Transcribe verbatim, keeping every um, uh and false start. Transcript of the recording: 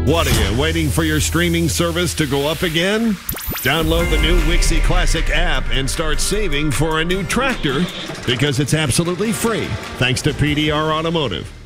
What are you, waiting for your streaming service to go up again? Download the new Wixie Classic app and start saving for a new tractor because it's absolutely free, thanks to P D R Automotive.